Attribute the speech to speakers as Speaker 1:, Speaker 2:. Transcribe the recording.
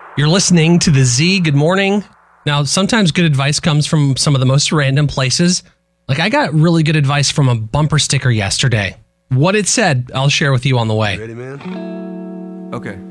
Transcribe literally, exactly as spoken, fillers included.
Speaker 1: You're listening to the Z. Good morning. Now, sometimes good advice comes from some of the most random places. Like, I got really good advice from a bumper sticker yesterday. What it said, I'll share with you on the way.
Speaker 2: Ready, man? Okay.